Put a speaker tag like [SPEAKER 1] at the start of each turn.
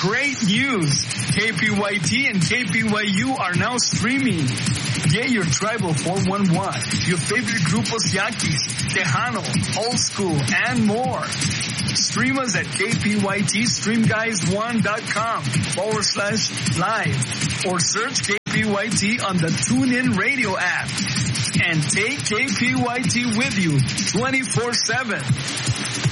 [SPEAKER 1] great news! KPYT and KPYU are now streaming. Get your tribal 411, your favorite grupos Yaquis, Tejano, Old School, and more. Stream us at kpytstreamguys1.com/live or search KPYT on the TuneIn Radio app. And take KPYT with you 24/7.